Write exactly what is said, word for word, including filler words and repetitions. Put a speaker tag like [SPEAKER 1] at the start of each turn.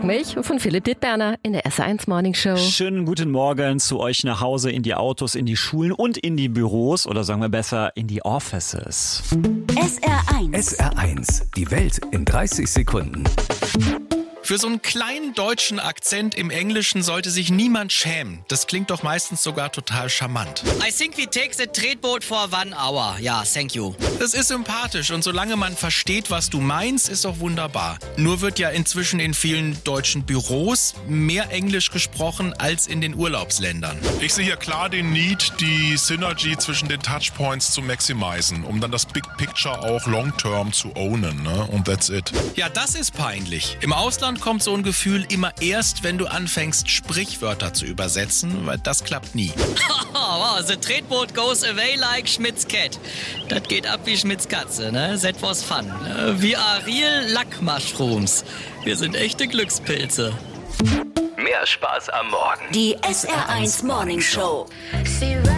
[SPEAKER 1] Milch von Philipp Dittberner in der S R eins Morning Show.
[SPEAKER 2] Schönen guten Morgen zu euch nach Hause, in die Autos, in die Schulen und in die Büros oder sagen wir besser in die Offices.
[SPEAKER 3] S R eins.
[SPEAKER 4] S R eins, die Welt in dreißig Sekunden.
[SPEAKER 5] Für so einen kleinen deutschen Akzent im Englischen sollte sich niemand schämen. Das klingt doch meistens sogar total charmant.
[SPEAKER 6] I think we take the tradeboat for one hour. Ja, yeah, thank you.
[SPEAKER 5] Das ist sympathisch und solange man versteht, was du meinst, ist auch wunderbar. Nur wird ja inzwischen in vielen deutschen Büros mehr Englisch gesprochen als in den Urlaubsländern.
[SPEAKER 7] Ich sehe hier klar den Need, die Synergy zwischen den Touchpoints zu maximisen, um dann das Big Picture auch long-term zu ownen, ne? Und that's it.
[SPEAKER 5] Ja, das ist peinlich. Im Ausland kommt so ein Gefühl immer erst, wenn du anfängst, Sprichwörter zu übersetzen, weil das klappt nie.
[SPEAKER 6] Wow, the tradeboat goes away like Schmidt's cat. Das geht ab wie Schmidt's Katze, ne? That was fun. We are real luck mushrooms. Wir sind echte Glückspilze.
[SPEAKER 4] Mehr Spaß am Morgen.
[SPEAKER 3] Die S R eins Morning Show.